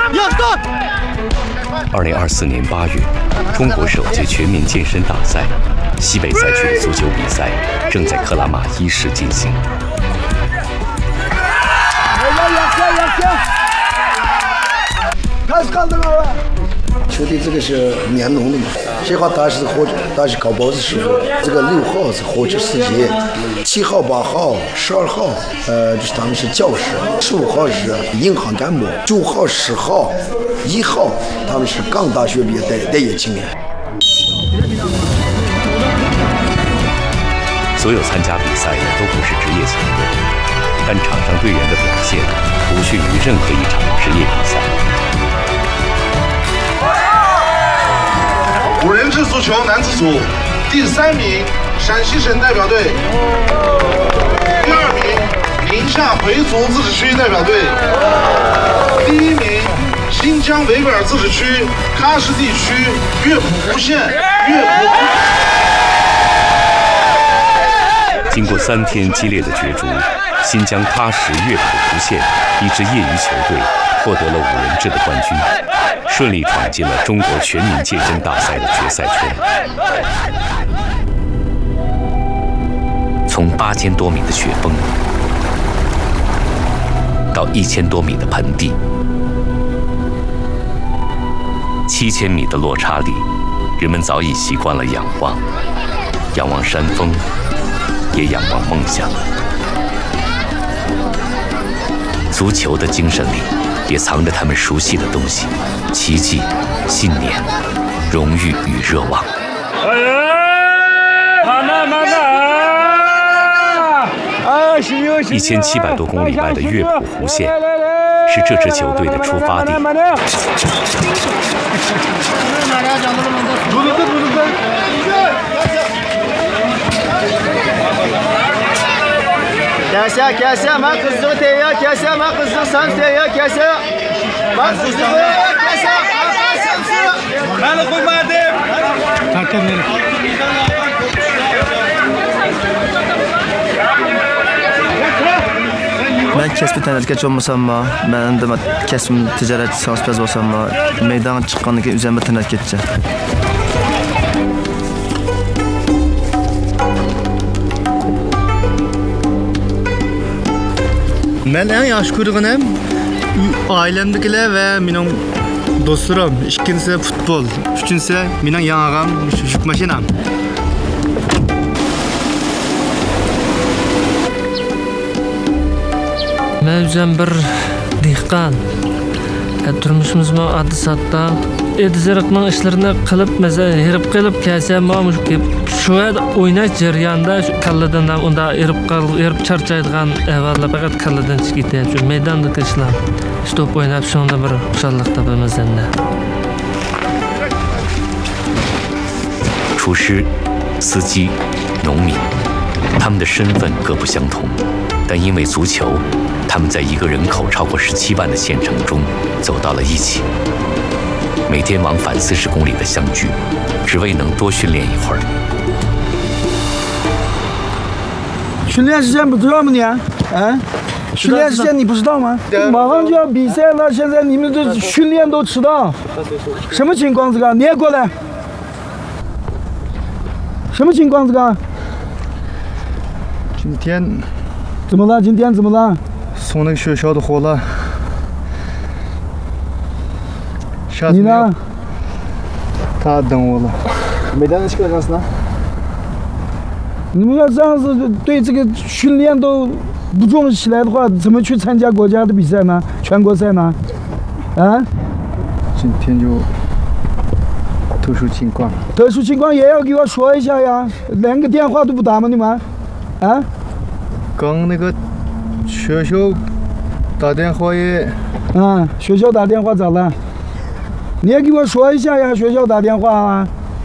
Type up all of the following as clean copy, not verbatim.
2024年8月，中国首届全民健身大赛西北赛区的足球比赛正在克拉玛依市进行。 球队这个是年农的嘛，这号他是搞包子师傅，这个6号是火车司机，7号、8号、12号，就是他们是教师，15号是银行干部，9号、10号、1号他们是刚大学毕业待业青年。 所有参加比赛的都不是职业球队，但场上队员的表现不逊于任何一场职业比赛。 5人制足球男子组第3名陕西省代表队，第2名宁夏回族自治区代表队，第1名新疆维吾尔自治区喀什地区乐谱湖县乐谱。 经过3天激烈的角逐，新疆喀什乐谱湖县一支业余球队获得了5人制的冠军，顺利闯进了中国全民健身大赛的决赛圈。从8000多米的雪峰到1000多米的盆地，7000米的落差里，人们早已习惯了仰望山峰，也仰望梦想。足球的精神里也藏着他们熟悉的东西：奇迹、信念、荣誉与热望。1700多公里外的乐谱湖县是这支球队的出发地。 Kese, ben kızdığı teyye, kese, ben kızdığı sen teyye, kese. Ben kızdığı teyye, kese, ben koymadım. Ben kesbi tanıdık olmasam mı, ben de kesbim ticaret sanatçısı olsam mı, meydana çıkanlık üzerime tanıdık edeceğim. Ben en yaxshi ko'rganim ailemdekiler ve mening do'stlarim. İkincisi futbol, üçüncüsü mening yangam yuk mashinam. Men o'zim bir dehqon. Turmushimizda oddiy sodda ediziriqning ishlarini qilib, mesela herib qilib kelsam, shu o'ynash jarayonida shu kalladan unda erib charchaydigan avvalda faqat kalladan chiqib ketyapti. Shu maydondagi ishlar, stop o'ynab shunda bir xushallik topamiz endi. 厨师、司机、农民，他们的身份各不相同，但因为足球，他们在一个人口超过17万的县城中走到了一起。每天往返40公里的相聚，只为能多训练一会儿。 训练时间不知道吗你？训练时间你不知道吗？马上就要比赛了，现在你们这训练都迟到，什么情况？这个你也过来，什么情况？这个？ 今天怎么了？今天怎么了？ 送那个学校的货了。 你呢？ 他等我了。 没带那去干啥呢？你们要这样子对这个训练都不重视起来的话，怎么去参加国家的比赛呢？全国赛呢？ 今天就特殊情况。 特殊情况也要给我说一下呀，连个电话都不打吗？你们？ 刚那个学校打电话也。 学校打电话咋了？你也给我说一下呀，学校打电话啊。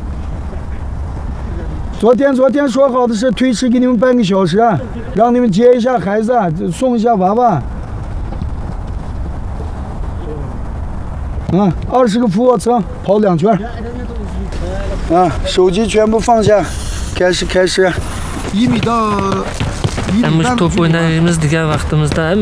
昨天说好的是推迟给你们半个小时，让你们接一下孩子，送一下娃娃。20个俯卧撑，跑2圈。手机全部放下，开始。1米到1米半。 Top o'ynaymiz degan vaqtimizda